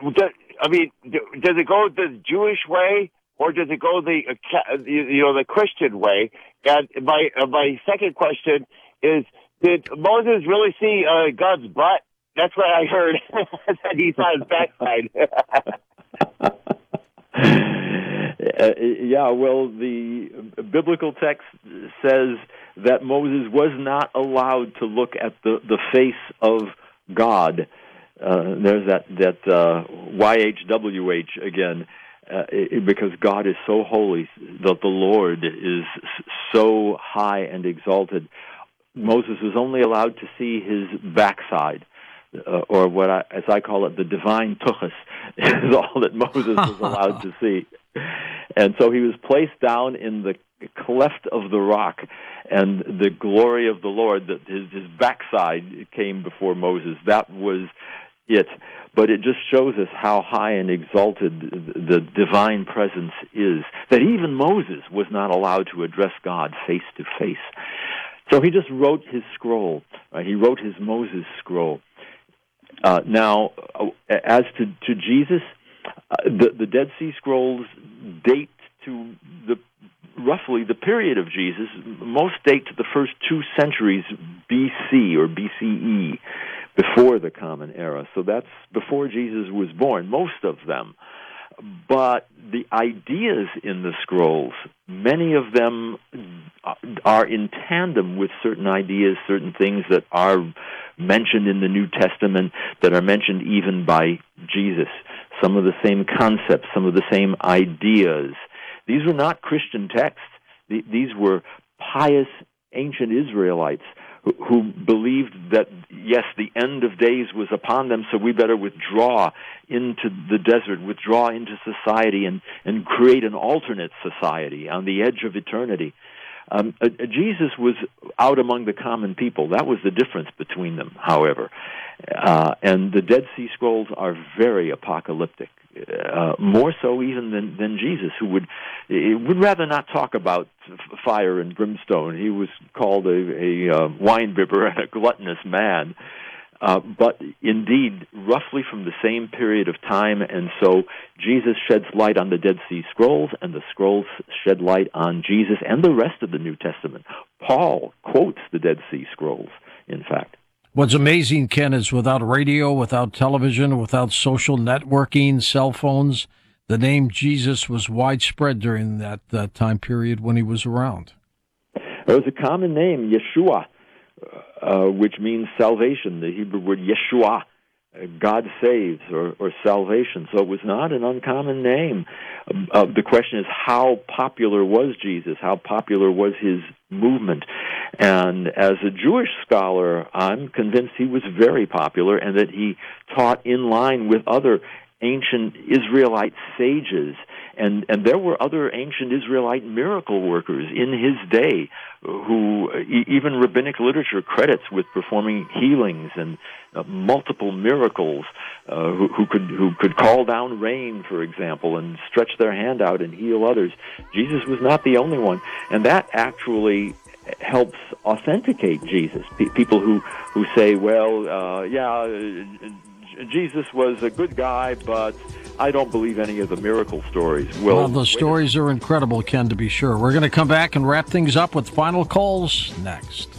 does it go the Jewish way or does it go the Christian way? And my second question is, did Moses really see God's butt? That's what I heard. That he saw his backside. The biblical text says that Moses was not allowed to look at the face of God. There's that YHWH again, because God is so holy, that the Lord is so high and exalted. Moses was only allowed to see his backside, or as I call it, the divine tuchus, is all that Moses was allowed to see. And so he was placed down in the cleft of the rock, and the glory of the Lord, that his backside came before Moses. That was it. But it just shows us how high and exalted the divine presence is, that even Moses was not allowed to address God face to face. So he just wrote his scroll. He wrote his Moses scroll. Now, as to Jesus, the Dead Sea Scrolls date to roughly the period of Jesus. Most date to the first 2 centuries BC or BCE, before the Common Era. So that's before Jesus was born, most of them. But the ideas in the scrolls, many of them are in tandem with certain ideas, certain things that are mentioned in the New Testament, that are mentioned even by Jesus. Some of the same concepts, some of the same ideas. These were not Christian texts. These were pious ancient Israelites who believed that, yes, the end of days was upon them, so we better withdraw into the desert, withdraw into society, and create an alternate society on the edge of eternity. Jesus was out among the common people. That was the difference between them, however. And the Dead Sea Scrolls are very apocalyptic, more so even than Jesus, who would rather not talk about fire and brimstone. He was called a wine-bibber and a gluttonous man. But indeed, roughly from the same period of time, and so Jesus sheds light on the Dead Sea Scrolls, and the scrolls shed light on Jesus and the rest of the New Testament. Paul quotes the Dead Sea Scrolls, in fact. What's amazing, Ken, is without radio, without television, without social networking, cell phones, the name Jesus was widespread during that time period when he was around. It was a common name, Yeshua, which means salvation. The Hebrew word Yeshua, God saves, or salvation. So it was not an uncommon name. The question is, how popular was Jesus? How popular was his movement? And as a Jewish scholar, I'm convinced he was very popular, and that he taught in line with other ancient Israelite sages. And there were other ancient Israelite miracle workers in his day who even rabbinic literature credits with performing healings and multiple miracles, who could call down rain, for example, and stretch their hand out and heal others. Jesus was not the only one. And that actually helps authenticate Jesus. People who say, well, Jesus was a good guy, but I don't believe any of the miracle stories. Well, the stories are incredible, Ken, to be sure. We're going to come back and wrap things up with final calls next.